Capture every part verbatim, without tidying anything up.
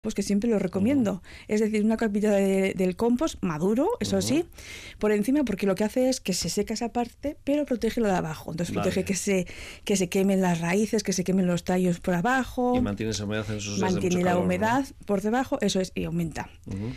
pues que siempre lo recomiendo. Uh-huh. Es decir, una capita de, del compost maduro, eso uh-huh. sí, por encima, porque lo que hace es que se seca esa parte, pero protege lo de abajo. Entonces vale. protege que se que se quemen las raíces, que se quemen los tallos por abajo. Y mantiene esa humedad en esos días Mantiene de mucho la calor, humedad ¿no? por debajo, eso es, y aumenta. Uh-huh.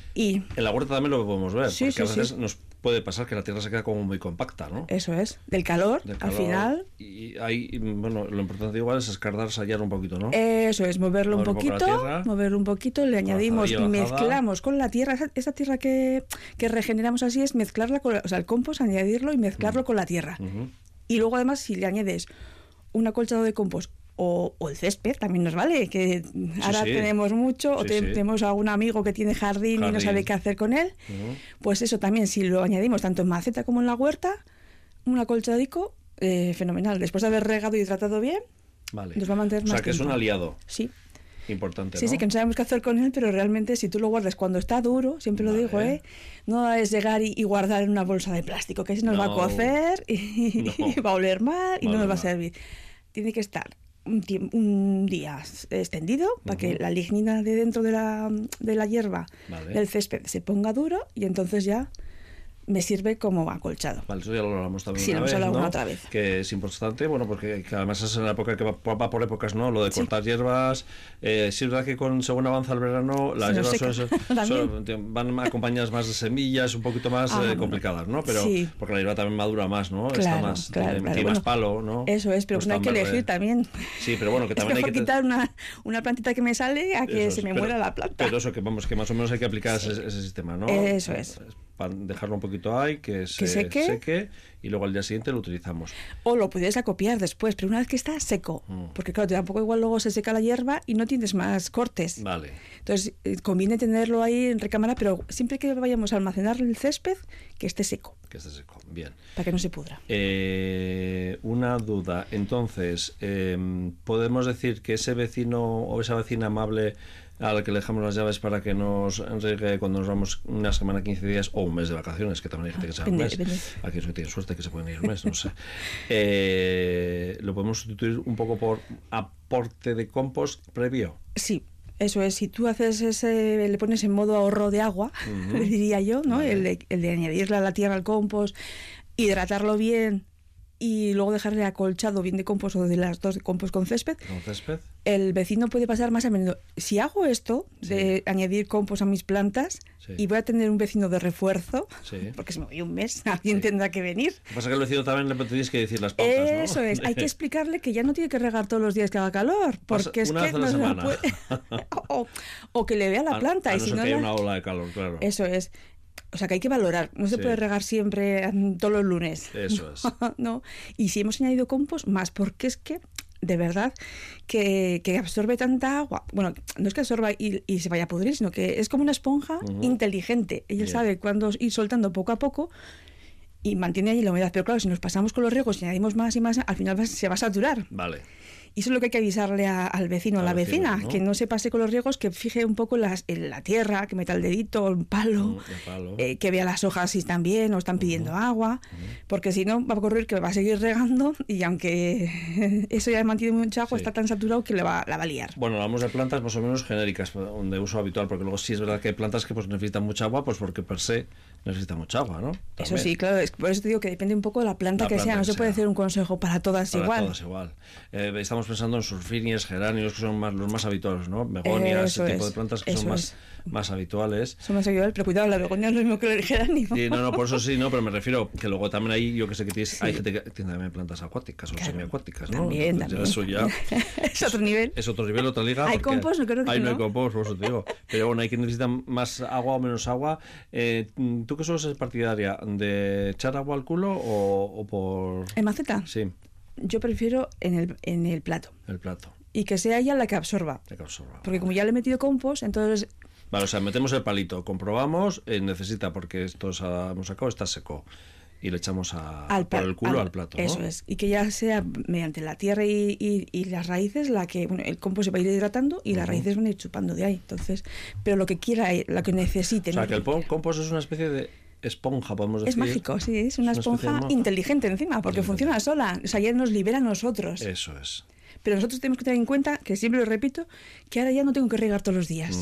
Y en la huerta también lo podemos ver, sí, porque sí, a veces sí. nos puede pasar que la tierra se queda como muy compacta, ¿no? Eso es, del calor, del calor al final. Y ahí, bueno, lo importante igual es escardar, sallar un poquito, ¿no? Eso es, moverlo Mover un poquito, un poco moverlo un poquito, le añadimos, bajada, mezclamos con la tierra, esa, esa tierra que, que regeneramos así es mezclarla con, o sea, el compost, añadirlo y mezclarlo uh-huh. con la tierra. Uh-huh. Y luego además si le añades un acolchado de compost O, o el césped también nos vale, que sí, ahora sí. tenemos mucho, sí, o te, sí. tenemos a un amigo que tiene jardín, jardín y no sabe qué hacer con él, uh-huh. pues eso también, si lo añadimos tanto en maceta como en la huerta, un acolchadico, eh, fenomenal. Después de haber regado y tratado bien, vale. nos va a mantener o sea, más que tiempo. Es un aliado. Sí. Importante, sí, ¿no? sí, que no sabemos qué hacer con él, pero realmente si tú lo guardas cuando está duro, siempre vale. lo digo, ¿eh? No es llegar y, y guardar en una bolsa de plástico, que así nos no. va a cocer y, no. y va a oler mal y vale, no nos va a servir. Tiene que estar Un, tiempo, un día extendido para uh-huh. que la lignina de dentro de la, de la hierba vale. del césped se ponga duro y entonces ya me sirve como acolchado. Vale, eso ya lo hablamos también sí, una lo vez, hablado ¿no? una otra vez. Que es importante, bueno, porque que además es en la época que va, va por épocas, ¿no? Lo de cortar sí. hierbas. Eh, sí es verdad que con, según avanza el verano, las hierbas son, son, son, van acompañadas más de semillas, un poquito más ah, eh, complicadas, ¿no? Pero sí. porque la hierba también madura más, ¿no? Claro, Está más, claro, tiene, claro. tiene Bueno, más palo, ¿no? Eso es, pero no hay que elegir verde. También. Sí, pero bueno, que también es mejor hay que quitar una, una plantita que me sale a que eso se es, me pero, muera la planta. Pero eso que vamos, que más o menos hay que aplicar sí. ese, ese sistema, ¿no? Eso es. Para dejarlo un poquito ahí, que se que seque. seque y luego al día siguiente lo utilizamos. O lo puedes acopiar después, pero una vez que está seco, mm. porque claro, tampoco igual luego se seca la hierba y no tienes más cortes. Vale. Entonces eh, conviene tenerlo ahí en recámara, pero siempre que vayamos a almacenar el césped, que esté seco. Que esté seco, bien. Para que no se pudra. Eh, una duda, entonces, eh, ¿podemos decir que ese vecino o esa vecina amable al que le dejamos las llaves para que nos riegue cuando nos vamos una semana, quince días o un mes de vacaciones, que también hay gente que se va un mes, aquí eso tiene suerte que se pueden ir un mes, no sé, eh, lo podemos sustituir un poco por aporte de compost previo? Sí. Eso es, si tú haces ese, le pones en modo ahorro de agua, uh-huh. le diría yo, ¿no? Vale. El, de, el de añadirle a la tierra al compost, hidratarlo bien y luego dejarle acolchado bien de compost o de las dos de compost con césped. ¿Con césped? El vecino puede pasar más a menudo. Si hago esto, sí. de añadir compost a mis plantas, sí. y voy a tener un vecino de refuerzo, sí. porque si me voy un mes, alguien sí. tendrá que venir. Lo que pasa es que al vecino también le tienes que decir las pautas, ¿no? Eso es, hay que explicarle que ya no tiene que regar todos los días que haga calor, porque Pasa es que no se la puede... o, o que le vea la planta. A, a y no si ser no que la... haya una ola de calor, claro. Eso es. O sea, que hay que valorar. No se sí. puede regar siempre todos los lunes. Eso es. ¿No? Y si hemos añadido compost, más, porque es que, de verdad, que, que absorbe tanta agua. Bueno, no es que absorba y, y se vaya a pudrir, sino que es como una esponja uh-huh. inteligente. Ella Bien. sabe cuándo ir soltando poco a poco y mantiene ahí la humedad. Pero claro, si nos pasamos con los riegos y añadimos más y más, al final va, se va a saturar. Vale. Y eso es lo que hay que avisarle a, al vecino, a la vecina, vecino, ¿no? Que no se pase con los riegos, que fije un poco las, en la tierra, que meta el dedito, un palo, mm, palo. Eh, que vea las hojas si están bien o están pidiendo uh-huh. agua, uh-huh. porque si no va a ocurrir que va a seguir regando y aunque eso ya mantiene mucha agua, sí. está tan saturado que le va, la va a liar. Bueno, hablamos de plantas más o menos genéricas, de uso habitual, porque luego sí es verdad que hay plantas que pues necesitan mucha agua, pues porque per se necesitan mucha agua, ¿no? También. Eso sí, claro, es, por eso te digo que depende un poco de la planta la que planta sea, no que se sea. puede hacer un consejo para todas para igual. Para todas igual. Eh, estamos pensando en surfinias, geranios, que son más, los más habituales, ¿no? Begonias, eso ese tipo es, de plantas que eso son más, es. más habituales. Son más habituales, pero cuidado, la begonia es lo mismo que el geranio. Sí, no, no, por eso sí, no, pero me refiero que luego también hay, yo que sé que tienes, sí. hay gente que tiene también plantas acuáticas o claro. semiacuáticas, ¿no? También, Entonces, también. Ya eso ya es otro nivel. Es otro nivel, otra liga. Hay compost, no creo que hay, no. no hay compost, por eso te digo. Pero bueno, hay que necesitar más agua o menos agua. Eh, ¿Tú qué sueles ser partidaria? ¿De echar agua al culo o, o por...? ¿En maceta? Sí. Yo prefiero en el, en el plato. El plato. Y que sea ella la que absorba. La que absorba. Porque como ya le he metido compost, entonces... Vale, o sea, metemos el palito, comprobamos, eh, necesita, porque esto hemos sacado, está seco. Y le echamos a, al por el culo al, al plato, ¿no? Eso es. Y que ya sea mediante la tierra y, y, y las raíces la que... Bueno, el compost se va a ir hidratando y uh-huh. las raíces van a ir chupando de ahí. Entonces, pero lo que quiera, lo que necesite. O sea, ¿no? que el compost es una especie de... esponja, podemos decir. Es mágico, sí, es una, es una esponja inteligente encima, porque funciona sola, o sea, ya nos libera a nosotros. Eso es. Pero nosotros tenemos que tener en cuenta, que siempre lo repito, que ahora ya no tengo que regar todos los días.